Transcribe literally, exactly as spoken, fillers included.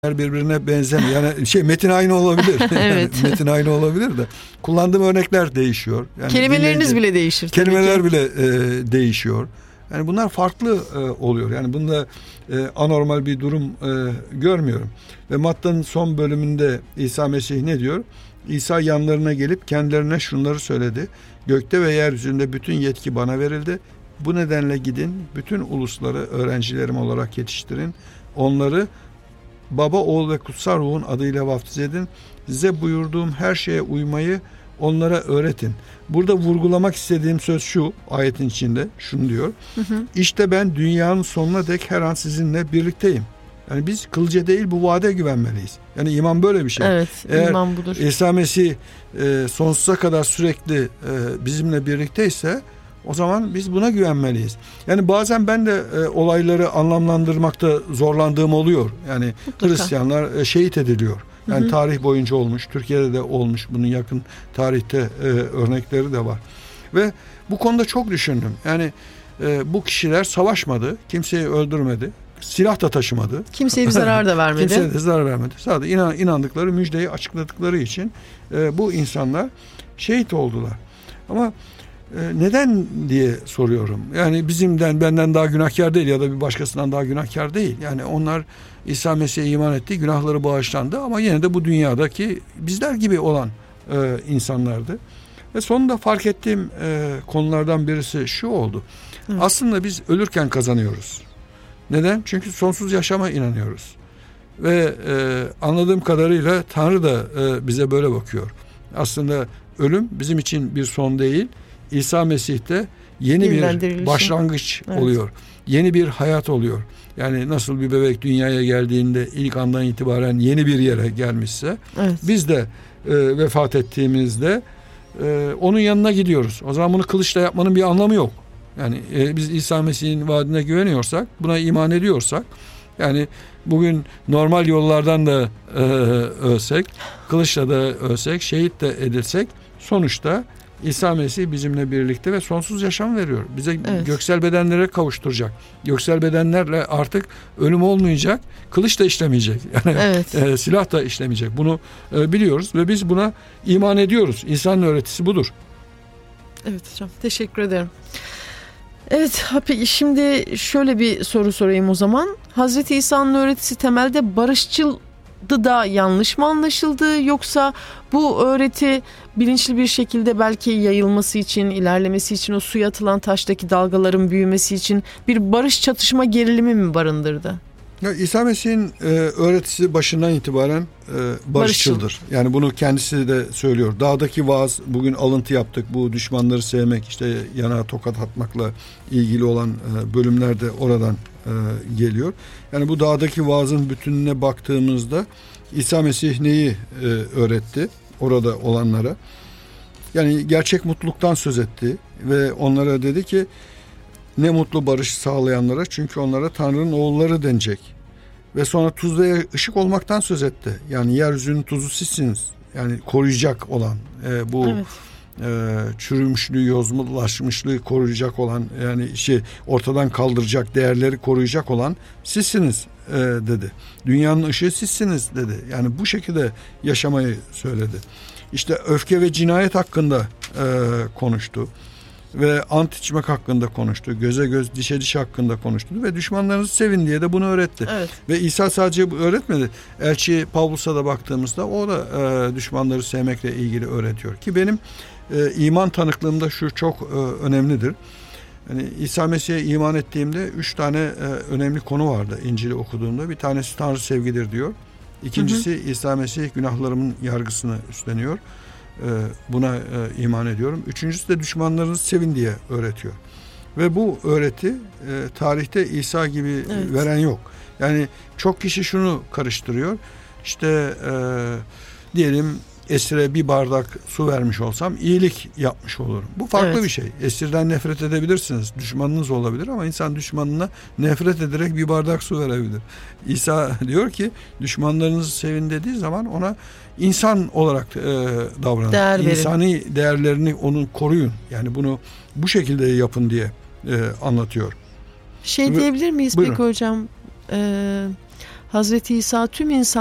birbirine benzemiyor. Yani şey metin aynı olabilir. Evet. Yani metin aynı olabilir de kullandığım örnekler değişiyor. Yani kelimeleriniz dinleyince, bile değişir. Kelimeler bile e, değişiyor. Yani bunlar farklı e, oluyor. Yani bunda e, anormal bir durum e, görmüyorum. Ve Matta'nın son bölümünde İsa Mesih ne diyor? İsa yanlarına gelip kendilerine şunları söyledi. Gökte ve yeryüzünde bütün yetki bana verildi. Bu nedenle gidin, bütün ulusları öğrencilerim olarak yetiştirin. Onları Baba, Oğul ve Kutsal Ruh'un adıyla vaftiz edin. Size buyurduğum her şeye uymayı onlara öğretin. Burada vurgulamak istediğim söz şu, ayetin içinde şunu diyor. Hı hı. İşte ben dünyanın sonuna dek her an sizinle birlikteyim. Yani biz kılıca değil bu vaade güvenmeliyiz. Yani iman böyle bir şey. Evet, Eğer iman budur. İsa Mesih e, sonsuza kadar sürekli e, bizimle birlikteyse o zaman biz buna güvenmeliyiz. Yani bazen ben de e, olayları anlamlandırmakta zorlandığım oluyor. Yani mutlaka. Hristiyanlar e, şehit ediliyor. Yani hı hı. tarih boyunca olmuş. Türkiye'de de olmuş. Bunun yakın tarihte e, örnekleri de var. Ve bu konuda çok düşündüm. Yani e, bu kişiler savaşmadı. Kimseyi öldürmedi. Silah da taşımadı. Kimseye bir zarar da vermedi. Kimseye de zarar vermedi. Sadece inan, inandıkları müjdeyi açıkladıkları için e, bu insanlar şehit oldular. Ama e, neden diye soruyorum. Yani bizimden, benden daha günahkar değil ya da bir başkasından daha günahkar değil. Yani onlar İsa Mesih'e iman etti, günahları bağışlandı ama yine de bu dünyadaki bizler gibi olan e, insanlardı. Ve sonunda fark ettiğim e, konulardan birisi şu oldu. Hı. Aslında biz ölürken kazanıyoruz. Neden? Çünkü sonsuz yaşama inanıyoruz. Ve e, anladığım kadarıyla Tanrı da e, bize böyle bakıyor. Aslında ölüm bizim için bir son değil. İsa Mesih'te yeni bir başlangıç evet. oluyor. Yeni bir hayat oluyor. Yani nasıl bir bebek dünyaya geldiğinde ilk andan itibaren yeni bir yere gelmişse evet. biz de e, vefat ettiğimizde e, onun yanına gidiyoruz. O zaman bunu kılıçla yapmanın bir anlamı yok. Yani e, biz İsa Mesih'in vaadine güveniyorsak, buna iman ediyorsak, yani bugün normal yollardan da e, ölsek, kılıçla da ölsek, şehit de edilsek, sonuçta İsa Mesih bizimle birlikte ve sonsuz yaşam veriyor. Bize evet. göksel bedenlere kavuşturacak. Göksel bedenlerle artık ölüm olmayacak, kılıç da işlemeyecek. Yani evet. e, silah da işlemeyecek. Bunu e, biliyoruz ve biz buna iman ediyoruz. İsa'nın öğretisi budur. Evet hocam, teşekkür ederim. Evet, şimdi şöyle bir soru sorayım o zaman. Hazreti İsa'nın öğretisi temelde barışçıldı da yanlış mı anlaşıldı? Yoksa bu öğreti bilinçli bir şekilde belki yayılması için, ilerlemesi için, o suya atılan taştaki dalgaların büyümesi için bir barış çatışma gerilimi mi barındırdı? Ya İsa Mesih'in e, öğretisi başından itibaren e, barışçıldır. Barışçıl. Yani bunu kendisi de söylüyor. Dağdaki vaaz, bugün alıntı yaptık. Bu düşmanları sevmek, işte yanağa tokat atmakla ilgili olan e, bölümler de oradan e, geliyor. Yani bu dağdaki vaazın bütününe baktığımızda İsa Mesih neyi e, öğretti orada olanlara? Yani gerçek mutluluktan söz etti ve onlara dedi ki ne mutlu barış sağlayanlara, çünkü onlara Tanrı'nın oğulları denecek. Ve sonra tuz ve ışık olmaktan söz etti. Yani yeryüzünün tuzu sizsiniz. Yani koruyacak olan e, bu evet. e, çürümüşlüğü, yozmulaşmışlığı koruyacak olan, yani şey ortadan kaldıracak, değerleri koruyacak olan sizsiniz e, dedi. Dünyanın ışığı sizsiniz dedi. Yani bu şekilde yaşamayı söyledi. İşte öfke ve cinayet hakkında e, konuştu. Ve ant içmek hakkında konuştu. Göze göz, dişe diş hakkında konuştu. Ve düşmanlarınızı sevin diye de bunu öğretti. Evet. Ve İsa sadece bu öğretmedi. Elçi Pavlus'a da baktığımızda o da e, düşmanları sevmekle ilgili öğretiyor. Ki benim e, iman tanıklığımda şu çok e, önemlidir. Yani İsa Mesih'e iman ettiğimde üç tane e, önemli konu vardı İncil'i okuduğumda. Bir tanesi Tanrı sevgidir diyor. İkincisi hı hı. İsa Mesih günahlarımın yargısını üstleniyor. Buna iman ediyorum. Üçüncüsü de düşmanlarınızı sevin diye öğretiyor. Ve bu öğreti tarihte İsa gibi evet. veren yok. Yani çok kişi şunu karıştırıyor. İşte e, diyelim esire bir bardak su vermiş olsam iyilik yapmış olurum. Bu farklı evet. bir şey. Esirden nefret edebilirsiniz. Düşmanınız olabilir ama insan düşmanına nefret ederek bir bardak su verebilir. İsa diyor ki düşmanlarınızı sevin dediği zaman ona insan olarak e, davranın. Değer İnsani verin. Değerlerini onun koruyun. Yani bunu bu şekilde yapın diye e, anlatıyor. Şey diyebilir miyiz Buyurun. Peki hocam? Ee, Hazreti İsa tüm insan